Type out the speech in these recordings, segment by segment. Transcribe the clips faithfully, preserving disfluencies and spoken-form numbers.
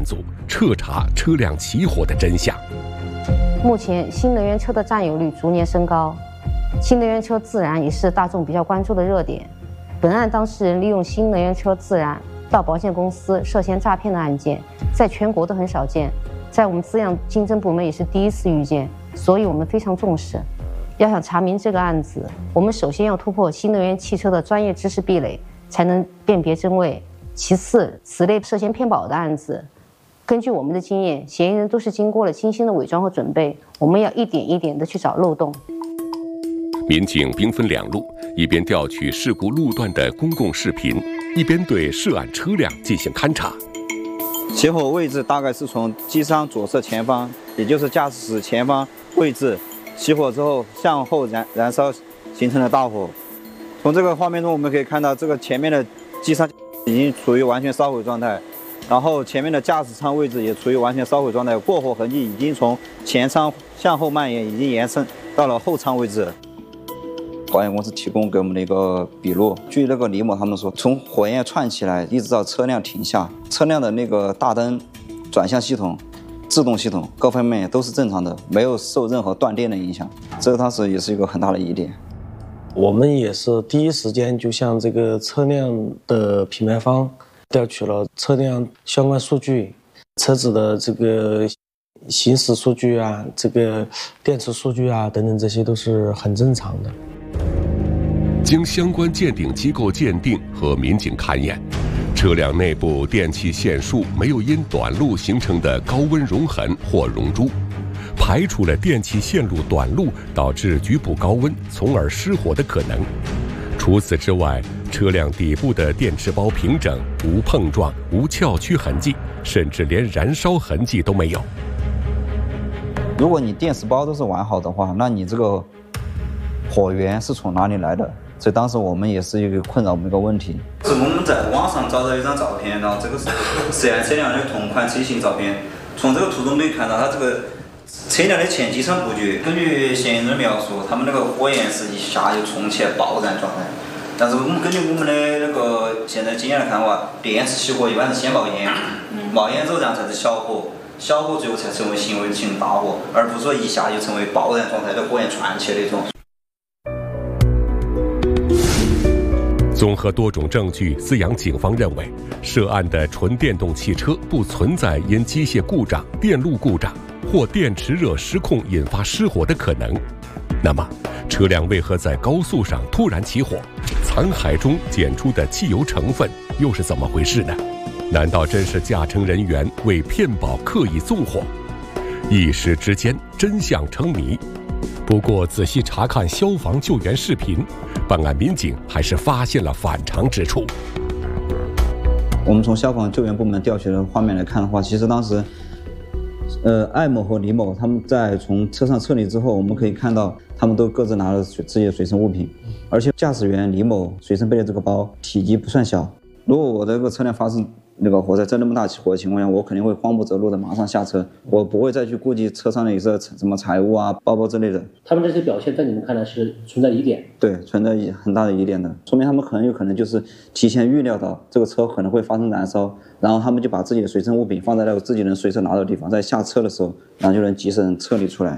组彻查车辆起火的真相。 目前新能源车的占有率逐年升高，新能源车自燃也是大众比较关注的热点。本案当事人利用新能源车自燃到保险公司涉嫌诈骗的案件，在全国都很少见，在我们资量经侦部门也是第一次遇见，所以我们非常重视。要想查明这个案子，我们首先要突破新能源汽车的专业知识壁垒，才能辨别真伪。其次，此类涉嫌骗保的案子，根据我们的经验，嫌疑人都是经过了精心的伪装和准备，我们要一点一点的去找漏洞。 民警兵分两路，一边调取事故路段的公共视频，一边对涉案车辆进行勘查。 起火位置大概是从机舱左侧前方，也就是驾驶室前方位置，起火之后向后燃燃烧形成了大火。从这个画面中我们可以看到，这个前面的机舱已经处于完全烧毁状态，然后前面的驾驶舱位置也处于完全烧毁状态，过火痕迹已经从前舱向后蔓延，已经延伸到了后舱位置。保险公司提供给我们的一个笔录，据那个李某他们说，从火焰窜起来一直到车辆停下，车辆的那个大灯、转向系统、制动系统各方面都是正常的，没有受任何断电的影响，这个当时也是一个很大的疑点。 我们也是第一时间就向这个车辆的品牌方调取了车辆相关数据，车子的这个行驶数据啊，这个电池数据啊等等，这些都是很正常的。 经相关鉴定机构鉴定和民警勘验，车辆内部电气线束没有因短路形成的高温熔痕或熔珠，排除了电气线路短路导致局部高温从而失火的可能。除此之外，车辆底部的电池包平整，无碰撞、无翘曲痕迹，甚至连燃烧痕迹都没有。 如果你电池包都是完好的话，那你这个火源是从哪里来的？所以当时我们也是一个困扰我们一个问题。是我们在网上找到一张照片，然后这个是涉案车辆的同款车型照片。从这个图中可以看到，它这个车辆的前机舱布局，根据嫌疑人描述，他们那个火焰是一下就冲起来爆燃状态。但是我们根据我们的那个现在经验来看的话，电池起火一般是先冒烟，冒烟之后这样才是小火，小火最后才成为行为形成大火，而不是说一下就成为爆燃状态的火焰窜起来那种。 综合多种证据，资阳警方认为，涉案的纯电动汽车不存在因机械故障、电路故障或电池热失控引发失火的可能。那么，车辆为何在高速上突然起火？残骸中检出的汽油成分又是怎么回事呢？难道真是驾乘人员为骗保刻意纵火？一时之间，真相成谜。不过，仔细查看消防救援视频，办案民警还是发现了反常之处。 我们从消防救援部门调取的画面来看的话，其实当时，呃，艾某和李某他们在从车上撤离之后，我们可以看到他们都各自拿了水自己的随身物品，而且驾驶员李某随身背的这个包体积不算小。如果我的这个车辆发生那个火灾这么大起火的情况下，我肯定会慌不择路的马上下车，我不会再去顾及车上的一些什么财物啊、包包之类的。 他们这些表现在你们看来是存在疑点？ 对，存在很大的疑点的，说明他们可能有可能就是提前预料到这个车可能会发生燃烧，然后他们就把自己的随身物品放在了自己能随手拿到的地方，在下车的时候，然后就能及时撤离出来。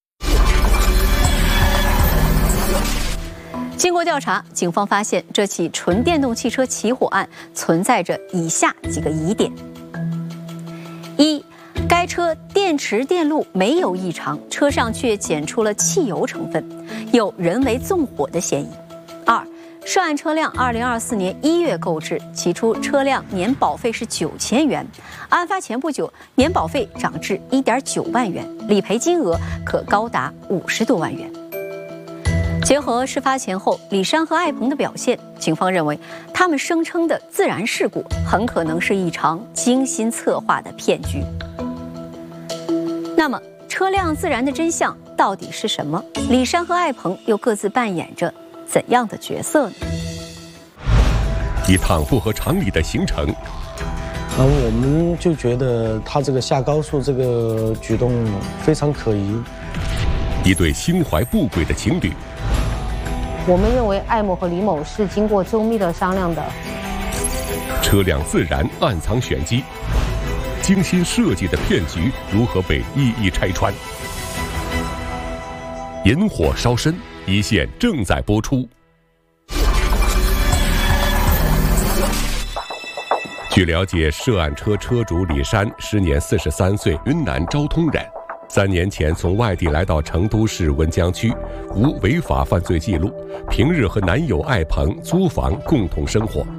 经过调查，警方发现这起纯电动汽车起火案存在着以下几个疑点：一，该车电池电路没有异常，车上却检出了汽油成分，有人为纵火的嫌疑；二，涉案车辆二零二四年一月购置，起初车辆年保费是九千元，案发前不久年保费涨至一点九万元，理赔金额可高达五十多万元。结合事发前后李珊和艾鹏的表现，警方认为他们声称的自燃事故很可能是一场精心策划的骗局。那么，车辆自燃的真相到底是什么？李珊和艾鹏又各自扮演着怎样的角色呢？ 一趟不合常理的行程， 然后我们就觉得他这个下高速这个举动非常可疑。 一对心怀不轨的情侣。 我们认为艾某和李某是经过周密的商量的。 车辆自燃暗藏玄机， 精心设计的骗局如何被一一拆穿？引火烧身，一线正在播出。据了解，涉案车车主李山时年四十三岁，云南昭通人。三年前从外地来到成都市文江区，无违法犯罪记录，平日和男友艾鹏租房共同生活。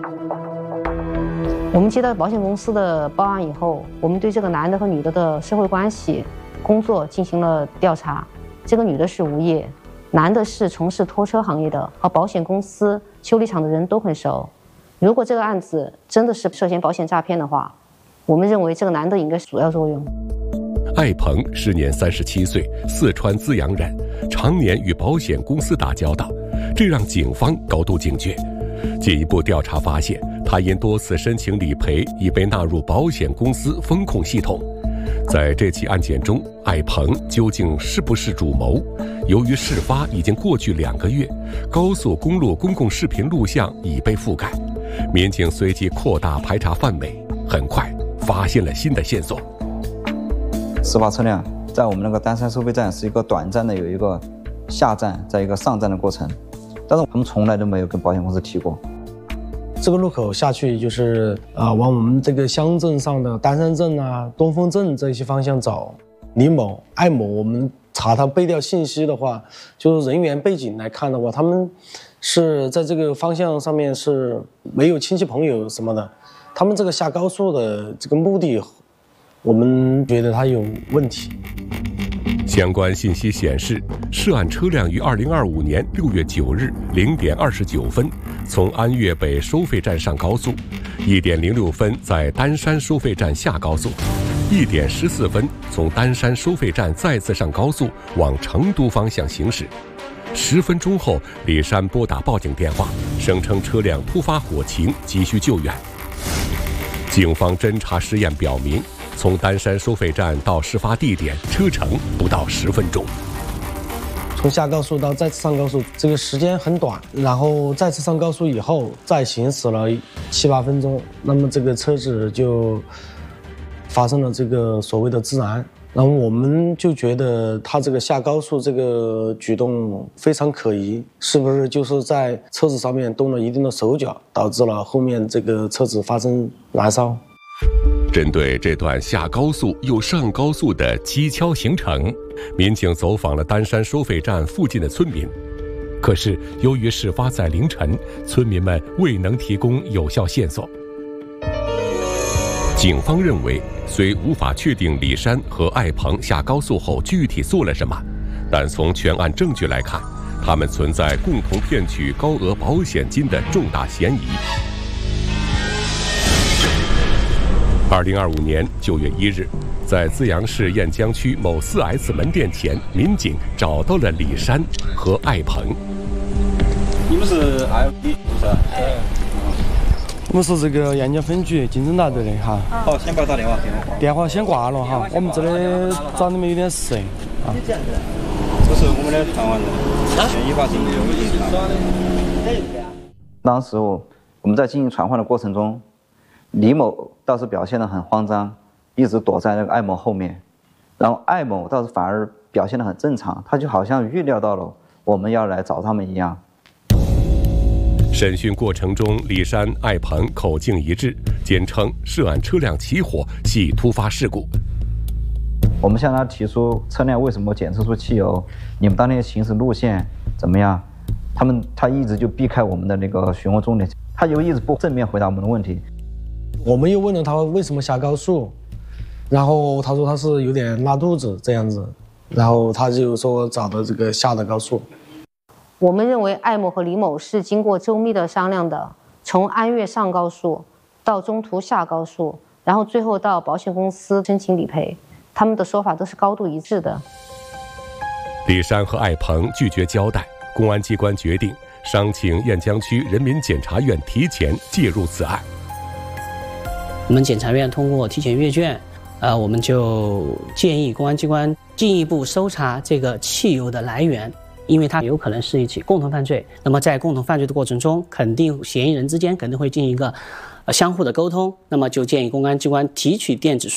我们接到保险公司的报案以后，我们对这个男的和女的的社会关系、工作进行了调查。这个女的是无业，男的是从事拖车行业的，和保险公司、修理厂的人都很熟。如果这个案子真的是涉嫌保险诈骗的话，我们认为这个男的应该是主要作用。 艾鹏时年三十七岁，四川资阳人，常年与保险公司打交道，这让警方高度警觉。进一步调查发现，他因多次申请理赔，已被纳入保险公司风控系统。在这起案件中，艾鹏究竟是不是主谋？由于事发已经过去两个月，高速公路公共视频录像已被覆盖，民警随即扩大排查范围，很快发现了新的线索。 事发车辆在我们那个丹山收费站是一个短暂的有一个下站再一个上站的过程，但是他们从来都没有跟保险公司提过。 这个路口下去就是啊、呃，往我们这个乡镇上的丹山镇啊、东风镇这些方向走。李某、艾某，我们查他背调信息的话，就是人员背景来看的话，他们是在这个方向上面是没有亲戚朋友什么的。他们这个下高速的这个目的，我们觉得他有问题。 相关信息显示，涉案车辆于二零二五年六月九日零点二十九分从安岳北收费站上高速，一点零六分在丹山收费站下高速，一点十四分从丹山收费站再次上高速往成都方向行驶。十分钟后，李山拨打报警电话，声称车辆突发火情，急需救援。警方侦查实验表明，从丹山收费站到事发地点车程不到十分钟。 从下高速到再次上高速，这个时间很短，然后再次上高速以后再行驶了七八分钟，那么这个车子就发生了这个所谓的自燃。然后我们就觉得他这个下高速这个举动非常可疑，是不是就是在车子上面动了一定的手脚，导致了后面这个车子发生燃烧？ 针对这段下高速又上高速的蹊跷行程，民警走访了丹山收费站附近的村民。可是由于事发在凌晨，村民们未能提供有效线索。警方认为，虽无法确定李山和艾鹏下高速后具体做了什么，但从全案证据来看，他们存在共同骗取高额保险金的重大嫌疑。二零二五年九月一日，在资阳市雁江区某 四 S 门店前，民警找到了李山和艾鹏。 你们是 F D 是吧？ 我们是这个雁江分局经侦大队的哈。 好，先不要打电话，电话电话先挂了哈。我们这里找你们有点事啊。 这是我们的传闻人，先依法进行调查。当时我我们在进行传唤的过程中，李某倒是表现得很慌张，一直躲在那个艾某后面，然后艾某倒是反而表现得很正常，他就好像预料到了我们要来找他们一样。 审讯过程中，李山、艾鹏口径一致，坚称涉案车辆起火系突发事故。 我们向他提出车辆为什么检测出汽油，你们当天行驶路线怎么样？他们他一直就避开我们的那个询问重点，他就一直不正面回答我们的问题。 我们又问了他为什么下高速，然后他说他是有点拉肚子这样子，然后他就说找的这个下的高速。 我们认为艾某和李某是经过周密的商量的，从安岳上高速到中途下高速，然后最后到保险公司申请理赔，他们的说法都是高度一致的。 李山和艾鹏拒绝交代，公安机关决定商请雁江区人民检察院提前介入此案。 我们检察院通过提前阅卷，呃，我们就建议公安机关进一步搜查这个汽油的来源。因为它有可能是一起共同犯罪，那么在共同犯罪的过程中，肯定嫌疑人之间肯定会进行一个呃相互的沟通，那么就建议公安机关提取电子数。